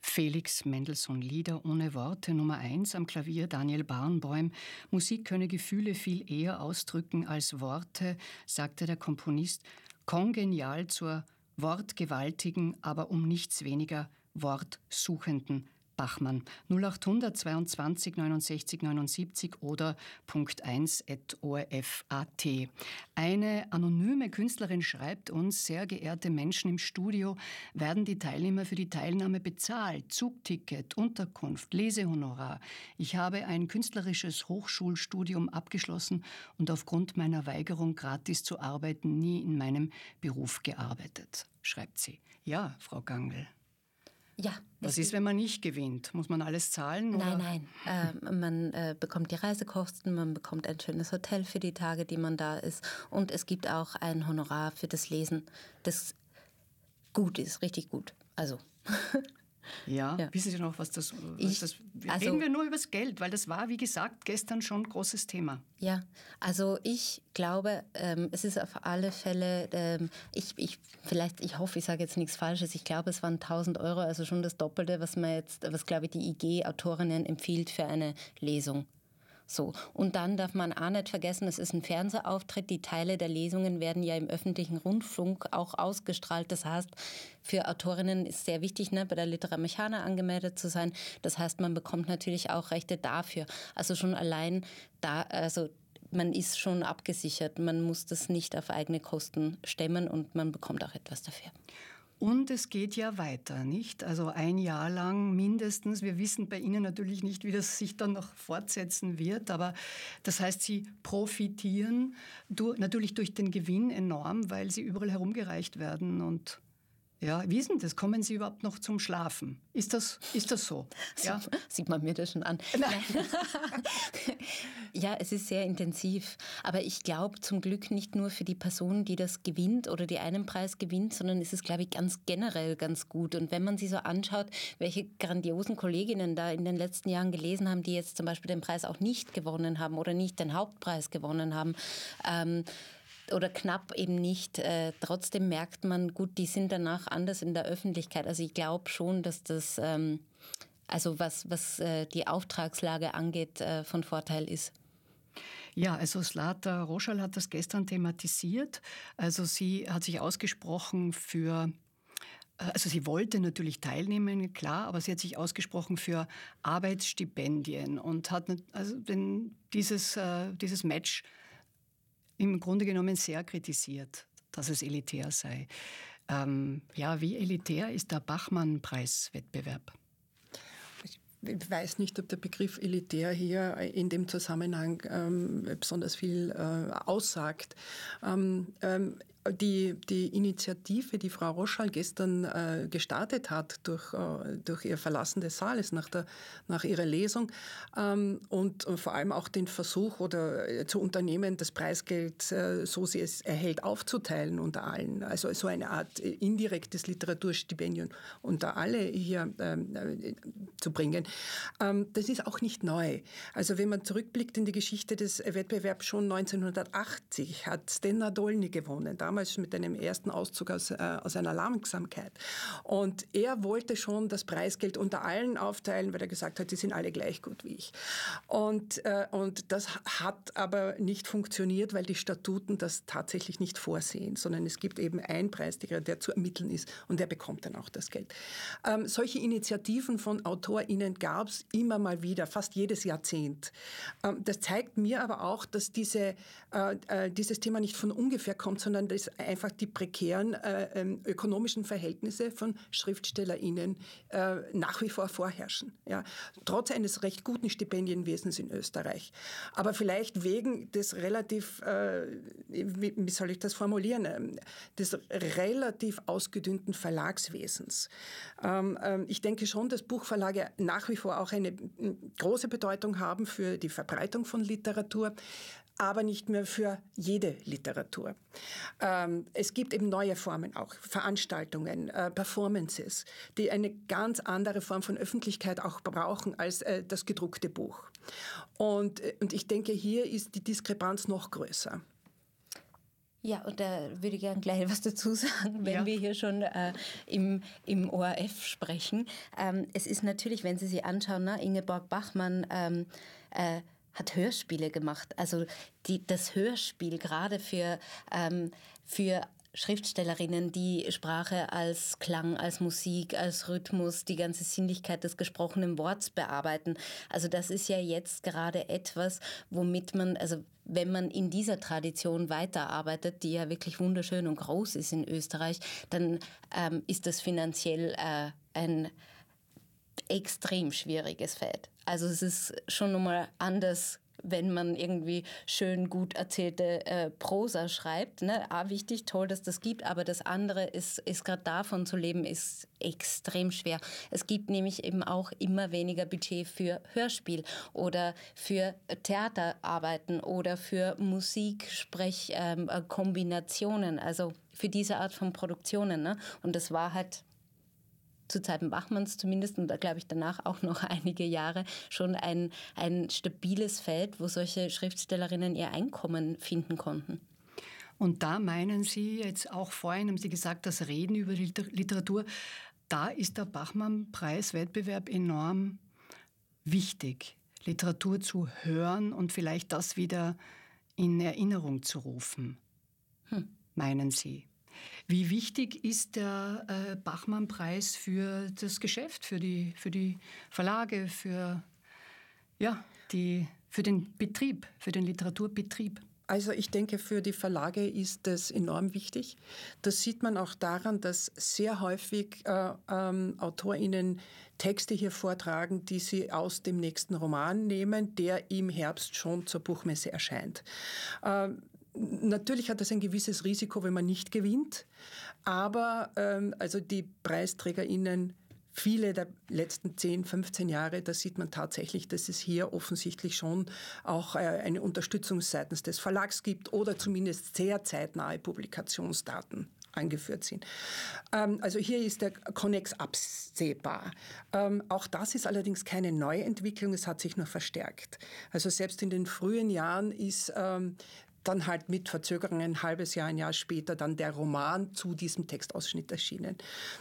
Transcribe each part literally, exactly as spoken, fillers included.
Felix Mendelssohn Lieder ohne Worte Nummer eins am Klavier Daniel Barenboim. Musik könne Gefühle viel eher ausdrücken als Worte, sagte der Komponist, kongenial zur wortgewaltigen, aber um nichts weniger wortsuchenden Bachmann. null acht hundert zweiundzwanzig neunundsechzig neunundsiebzig oder Punkt eins at o r f punkt a t. Eine anonyme Künstlerin schreibt uns, sehr geehrte Menschen im Studio, werden die Teilnehmer für die Teilnahme bezahlt? Zugticket, Unterkunft, Lesehonorar. Ich habe ein künstlerisches Hochschulstudium abgeschlossen und aufgrund meiner Weigerung, gratis zu arbeiten, nie in meinem Beruf gearbeitet, schreibt sie. Ja, Frau Gangl. Ja. Was ist, wenn man nicht gewinnt? Muss man alles zahlen? Oder? Nein, nein. Äh, man äh, bekommt die Reisekosten, man bekommt ein schönes Hotel für die Tage, die man da ist. Und es gibt auch ein Honorar für das Lesen, das gut ist, richtig gut. Also. Ja, ja. Wissen Sie noch, was das, was ich, das also, reden wir nur über das Geld, weil das war, wie gesagt, gestern schon ein großes Thema. Ja, also ich glaube, ähm, es ist auf alle Fälle, ähm, ich, ich, vielleicht, ich hoffe, ich sage jetzt nichts Falsches, ich glaube, es waren tausend Euro, also schon das Doppelte, was man jetzt, was glaube ich die I G-Autorinnen empfiehlt für eine Lesung. So. Und dann darf man auch nicht vergessen, es ist ein Fernsehauftritt. Die Teile der Lesungen werden ja im öffentlichen Rundfunk auch ausgestrahlt. Das heißt, für Autorinnen ist sehr wichtig, ne, bei der Litera Mechana angemeldet zu sein. Das heißt, man bekommt natürlich auch Rechte dafür. Also schon allein da, also man ist schon abgesichert. Man muss das nicht auf eigene Kosten stemmen und man bekommt auch etwas dafür. Und es geht ja weiter, nicht? Also ein Jahr lang mindestens. Wir wissen bei Ihnen natürlich nicht, wie das sich dann noch fortsetzen wird. Aber das heißt, Sie profitieren durch, natürlich durch den Gewinn enorm, weil Sie überall herumgereicht werden. Und ja, wie ist denn das? Kommen Sie überhaupt noch zum Schlafen? Ist das, ist das so? Ja? Sieht man mir das schon an. Nein. Ja, es ist sehr intensiv. Aber ich glaube zum Glück nicht nur für die Person, die das gewinnt oder die einen Preis gewinnt, sondern es ist, glaube ich, ganz generell ganz gut. Und wenn man sich so anschaut, welche grandiosen Kolleginnen da in den letzten Jahren gelesen haben, die jetzt zum Beispiel den Preis auch nicht gewonnen haben oder nicht den Hauptpreis gewonnen haben, ähm, oder knapp eben nicht. Äh, trotzdem merkt man, gut, die sind danach anders in der Öffentlichkeit. Also ich glaube schon, dass das, ähm, also was, was äh, die Auftragslage angeht, äh, von Vorteil ist. Ja, also Zlata Roschal hat das gestern thematisiert. Also sie hat sich ausgesprochen für, also sie wollte natürlich teilnehmen, klar, aber sie hat sich ausgesprochen für Arbeitsstipendien und hat also den, dieses, äh, dieses Match im Grunde genommen sehr kritisiert, dass es elitär sei. Ähm, ja, wie elitär ist der Bachmann-Preiswettbewerb? Ich weiß nicht, ob der Begriff elitär hier in dem Zusammenhang ähm, besonders viel äh, aussagt. Ähm, ähm, Die, die Initiative, die Frau Roschal gestern äh, gestartet hat durch, äh, durch ihr Verlassen des Saales nach, der, nach ihrer Lesung ähm, und, und vor allem auch den Versuch oder äh, zu unternehmen, das Preisgeld, äh, so sie es erhält, aufzuteilen unter allen. Also so eine Art äh, indirektes Literaturstipendium unter alle hier äh, zu bringen. Ähm, das ist auch nicht neu. Also wenn man zurückblickt in die Geschichte des Wettbewerbs, schon neunzehnhundertachtzig hat Stenna Dolny gewonnen. Damals mit einem ersten Auszug aus, äh, aus einer Langsamkeit. Und er wollte schon das Preisgeld unter allen aufteilen, weil er gesagt hat, die sind alle gleich gut wie ich. Und, äh, und das hat aber nicht funktioniert, weil die Statuten das tatsächlich nicht vorsehen, sondern es gibt eben einen Preisträger, der zu ermitteln ist und der bekommt dann auch das Geld. Ähm, solche Initiativen von AutorInnen gab es immer mal wieder, fast jedes Jahrzehnt. Ähm, das zeigt mir aber auch, dass diese, äh, äh, dieses Thema nicht von ungefähr kommt, sondern das einfach die prekären äh, ökonomischen Verhältnisse von SchriftstellerInnen äh, nach wie vor vorherrschen. Ja. Trotz eines recht guten Stipendienwesens in Österreich. Aber vielleicht wegen des relativ, äh, wie, wie soll ich das formulieren, des relativ ausgedünnten Verlagswesens. Ähm, ähm, ich denke schon, dass Buchverlage nach wie vor auch eine große Bedeutung haben für die Verbreitung von Literatur, aber nicht mehr für jede Literatur. Ähm, es gibt eben neue Formen auch, Veranstaltungen, äh, Performances, die eine ganz andere Form von Öffentlichkeit auch brauchen als äh, das gedruckte Buch. Und, und ich denke, hier ist die Diskrepanz noch größer. Ja, und da würde ich gerne gleich was dazu sagen, wenn ja. wir hier schon äh, im, im O R F sprechen. Ähm, es ist natürlich, wenn Sie sich anschauen, ne, Ingeborg Bachmann ähm, äh, hat Hörspiele gemacht. Also die, das Hörspiel gerade für, ähm, für Schriftstellerinnen, die Sprache als Klang, als Musik, als Rhythmus, die ganze Sinnlichkeit des gesprochenen Worts bearbeiten. Also das ist ja jetzt gerade etwas, womit man, also wenn man in dieser Tradition weiterarbeitet, die ja wirklich wunderschön und groß ist in Österreich, dann ähm, ist das finanziell äh, ein extrem schwieriges Feld. Also es ist schon nochmal anders, wenn man irgendwie schön gut erzählte äh, Prosa schreibt. Ne? Ah, wichtig, toll, dass das gibt, aber das andere ist, ist gerade davon zu leben, ist extrem schwer. Es gibt nämlich eben auch immer weniger Budget für Hörspiel oder für Theaterarbeiten oder für Musik-Sprech-Kombinationen, ähm, also für diese Art von Produktionen. Ne? Und das war halt zu Zeiten Bachmanns zumindest und da glaube ich danach auch noch einige Jahre schon ein, ein stabiles Feld, wo solche Schriftstellerinnen ihr Einkommen finden konnten. Und da meinen Sie jetzt auch vorhin, haben Sie gesagt, das Reden über Literatur, da ist der Bachmann-Preis-Wettbewerb enorm wichtig, Literatur zu hören und vielleicht das wieder in Erinnerung zu rufen, hm. meinen Sie? Wie wichtig ist der äh, Bachmann-Preis für das Geschäft, für die, für die Verlage, für, ja, die, für den Betrieb, für den Literaturbetrieb? Also ich denke, für die Verlage ist das enorm wichtig. Das sieht man auch daran, dass sehr häufig äh, ähm, AutorInnen Texte hier vortragen, die sie aus dem nächsten Roman nehmen, der im Herbst schon zur Buchmesse erscheint. Ähm, Natürlich hat das ein gewisses Risiko, wenn man nicht gewinnt, aber ähm, also die PreisträgerInnen, viele der letzten zehn, fünfzehn Jahre, da sieht man tatsächlich, dass es hier offensichtlich schon auch äh, eine Unterstützung seitens des Verlags gibt oder zumindest sehr zeitnahe Publikationsdaten eingeführt sind. Ähm, also hier ist der Konnex absehbar. Ähm, auch das ist allerdings keine Neuentwicklung, es hat sich nur verstärkt. Also selbst in den frühen Jahren ist ähm, dann halt mit Verzögerung ein halbes Jahr, ein Jahr später dann der Roman zu diesem Textausschnitt erschienen.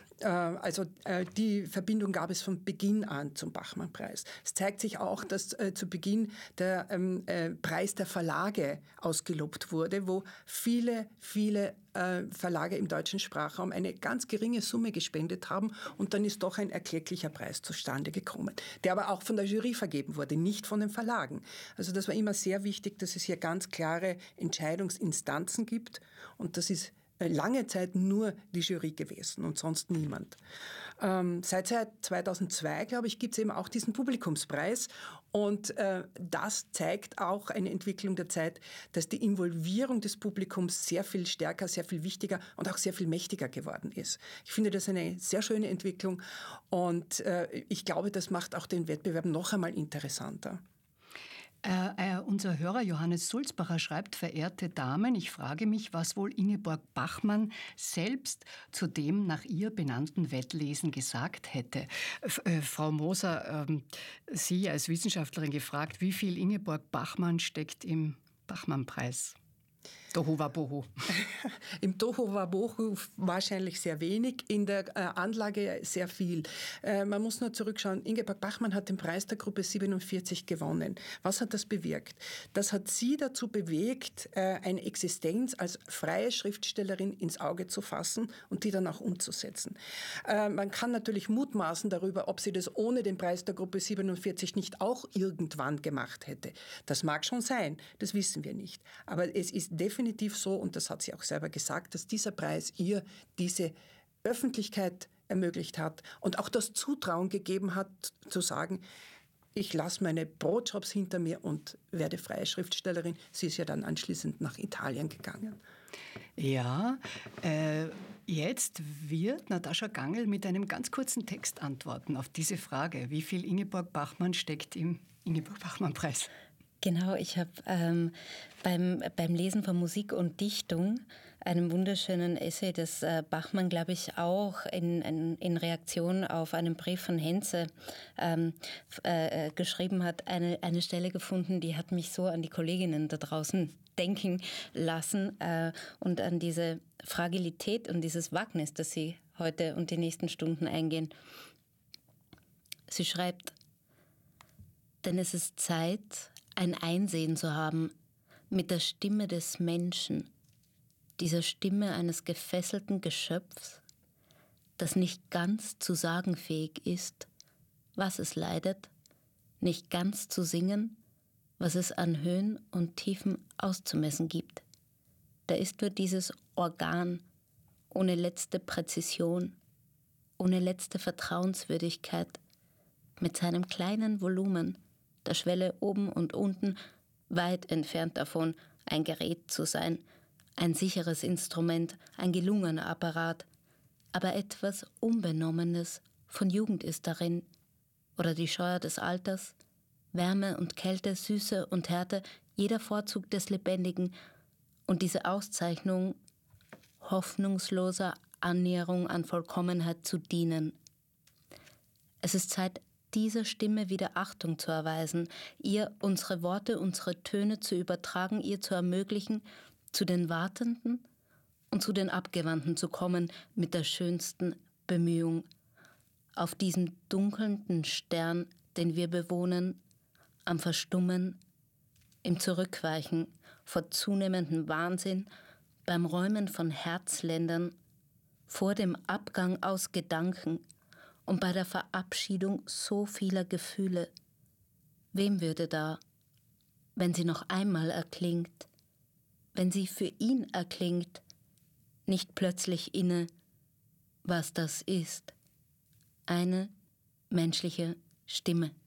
Also die Verbindung gab es von Beginn an zum Bachmann-Preis. Es zeigt sich auch, dass äh, zu Beginn der ähm, äh, Preis der Verlage ausgelobt wurde, wo viele, viele äh, Verlage im deutschen Sprachraum eine ganz geringe Summe gespendet haben und dann ist doch ein erklecklicher Preis zustande gekommen, der aber auch von der Jury vergeben wurde, nicht von den Verlagen. Also das war immer sehr wichtig, dass es hier ganz klare Entscheidungsinstanzen gibt und das ist lange Zeit nur die Jury gewesen und sonst niemand. Ähm, seit zweitausendzwei, glaube ich, gibt es eben auch diesen Publikumspreis und äh, das zeigt auch eine Entwicklung der Zeit, dass die Involvierung des Publikums sehr viel stärker, sehr viel wichtiger und auch sehr viel mächtiger geworden ist. Ich finde das eine sehr schöne Entwicklung und äh, ich glaube, das macht auch den Wettbewerb noch einmal interessanter. Äh, äh, unser Hörer Johannes Sulzbacher schreibt, verehrte Damen, ich frage mich, was wohl Ingeborg Bachmann selbst zu dem nach ihr benannten Wettlesen gesagt hätte. F- äh, Frau Moser, äh, Sie als Wissenschaftlerin gefragt, wie viel Ingeborg Bachmann steckt im Bachmann-Preis? Tohuwabohu. Im Tohuwabohu wahrscheinlich sehr wenig, in der äh, Anlage sehr viel. Äh, man muss nur zurückschauen, Ingeborg Bachmann hat den Preis der Gruppe siebenundvierzig gewonnen. Was hat das bewirkt? Das hat sie dazu bewegt, äh, eine Existenz als freie Schriftstellerin ins Auge zu fassen und die dann auch umzusetzen. Äh, man kann natürlich mutmaßen darüber, ob sie das ohne den Preis der Gruppe siebenundvierzig nicht auch irgendwann gemacht hätte. Das mag schon sein, das wissen wir nicht. Aber es ist definitiv so, und das hat sie auch selber gesagt, dass dieser Preis ihr diese Öffentlichkeit ermöglicht hat und auch das Zutrauen gegeben hat, zu sagen, ich lasse meine Brotjobs hinter mir und werde freie Schriftstellerin. Sie ist ja dann anschließend nach Italien gegangen. Ja, äh, jetzt wird Natascha Gangl mit einem ganz kurzen Text antworten auf diese Frage, wie viel Ingeborg Bachmann steckt im Ingeborg-Bachmann-Preis. Genau, ich habe ähm, beim, beim Lesen von Musik und Dichtung einem wunderschönen Essay, das äh, Bachmann, glaube ich, auch in, in, in Reaktion auf einen Brief von Henze ähm, äh, geschrieben hat, eine, eine Stelle gefunden, die hat mich so an die Kolleginnen da draußen denken lassen äh, und an diese Fragilität und dieses Wagnis, das sie heute und die nächsten Stunden eingehen. Sie schreibt: Denn es ist Zeit, ein Einsehen zu haben mit der Stimme des Menschen, dieser Stimme eines gefesselten Geschöpfs, das nicht ganz zu sagen fähig ist, was es leidet, nicht ganz zu singen, was es an Höhen und Tiefen auszumessen gibt. Da ist nur dieses Organ ohne letzte Präzision, ohne letzte Vertrauenswürdigkeit, mit seinem kleinen Volumen, der Schwelle oben und unten, weit entfernt davon, ein Gerät zu sein, ein sicheres Instrument, ein gelungener Apparat, aber etwas Unbenommenes von Jugend ist darin, oder die Scheuer des Alters, Wärme und Kälte, Süße und Härte, jeder Vorzug des Lebendigen und diese Auszeichnung hoffnungsloser Annäherung an Vollkommenheit zu dienen. Es ist Zeit, dieser Stimme wieder Achtung zu erweisen, ihr unsere Worte, unsere Töne zu übertragen, ihr zu ermöglichen, zu den Wartenden und zu den Abgewandten zu kommen mit der schönsten Bemühung. Auf diesem dunkelnden Stern, den wir bewohnen, am Verstummen, im Zurückweichen vor zunehmendem Wahnsinn, beim Räumen von Herzländern, vor dem Abgang aus Gedanken und bei der Verabschiedung so vieler Gefühle. Wem würde da, wenn sie noch einmal erklingt, wenn sie für ihn erklingt, nicht plötzlich inne, was das ist? Eine menschliche Stimme.